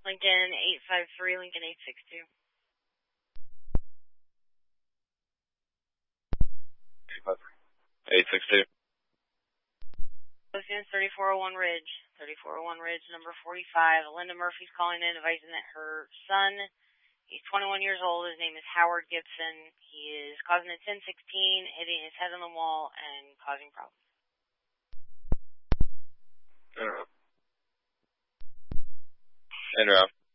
Lincoln 853, Lincoln 862. 862. Oceans 3401 Ridge. 3401 Ridge, number 45. Linda Murphy's calling in, advising that her son, he's 21 years old. His name is Howard Gibson. He is causing a 1016, hitting his head on the wall, and causing problems. Interrupt.